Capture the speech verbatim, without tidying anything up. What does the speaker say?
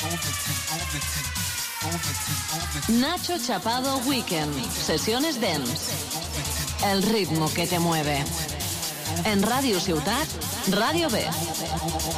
Nacho Chapado Weekend. Sesiones dance. El ritmo que te mueve. En Radio Ciutat, Radio B.